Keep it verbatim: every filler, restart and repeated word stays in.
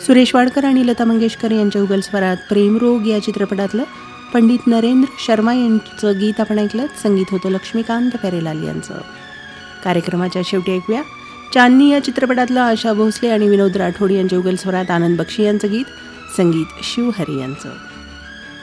सुरेश वाडकर आणि लता मंगेशकर यांच्या उगलस्वरात प्रेमरोग या चित्रपटातलं पंडित नरेंद्र शर्मा यांचं गीत आपण ऐकलं. संगीत होतं लक्ष्मीकांत प्यारेलाल यांचं. कार्यक्रमाच्या शेवटी ऐकूया चांदनी या चित्रपटातलं आशा भोसले आणि विनोद राठोड यांच्या उगलस्वरात आनंद बक्षी यांचं गीत. संगीत शिवहरी यांचं.